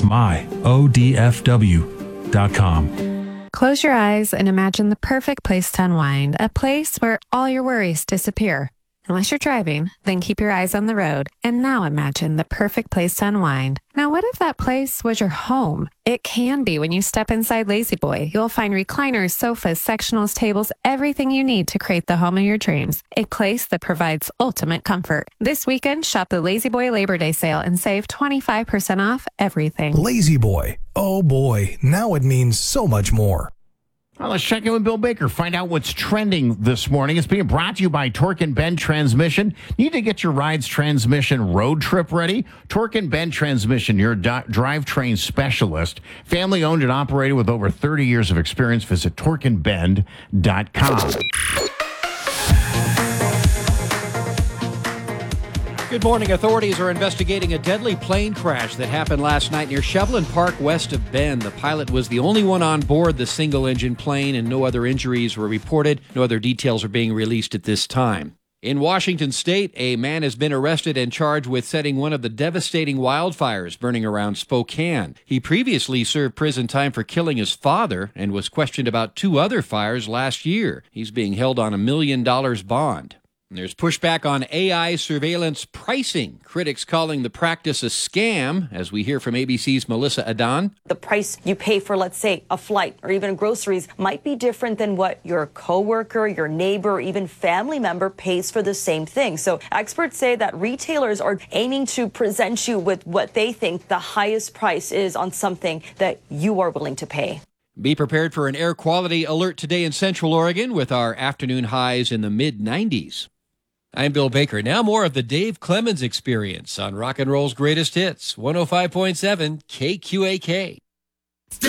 myodfw.com. Close your eyes and imagine the perfect place to unwind, a place where all your worries disappear. Unless you're driving, then keep your eyes on the road. And now imagine the perfect place to unwind. Now, what if that place was your home? It can be when you step inside La-Z-Boy. You'll find recliners, sofas, sectionals, tables, everything you need to create the home of your dreams. A place that provides ultimate comfort. This weekend, shop the La-Z-Boy Labor Day sale and save 25% off everything. La-Z-Boy. Oh boy, now it means so much more. Well, let's check in with Bill Baker, find out what's trending this morning. It's being brought to you by Torque and Bend Transmission. Need to get your ride's transmission road trip ready? Torque and Bend Transmission, your drivetrain specialist. Family owned and operated with over 30 years of experience. Visit torqueandbend.com. Good morning. Authorities are investigating a deadly plane crash that happened last night near Shevlin Park, west of Bend. The pilot was the only one on board the single-engine plane, and no other injuries were reported. No other details are being released at this time. In Washington State, a man has been arrested and charged with setting one of the devastating wildfires burning around Spokane. He previously served prison time for killing his father and was questioned about 2 other fires last year. He's being held on $1 million bond. There's pushback on AI surveillance pricing. Critics calling the practice a scam, as we hear from ABC's Melissa Adan. The price you pay for, let's say, a flight or even groceries might be different than what your coworker, your neighbor, or even family member pays for the same thing. So experts say that retailers are aiming to present you with what they think the highest price is on something that you are willing to pay. Be prepared for an air quality alert today in Central Oregon with our afternoon highs in the mid-90s. I'm Bill Baker. Now more of the Dave Clemens Experience on Rock and Roll's Greatest Hits, 105.7 KQAK.